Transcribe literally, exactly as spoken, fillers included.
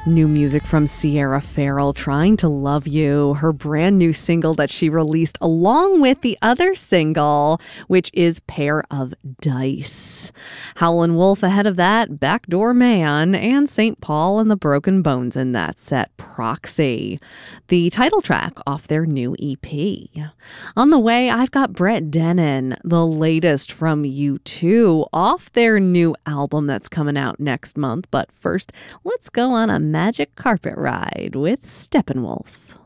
New music from Sierra Farrell, Trying to Love You, her brand new single that she released along with the other single, which is Pair of Dice. Howlin' Wolf ahead of that, Backdoor Man, and Saint Paul and the Broken Bones in that set, Proxy, the title track off their new E P. On the way, I've got Brett Dennen, the latest from U two, off their new album that's coming out next month. But first, let's go on a magic carpet ride with Steppenwolf.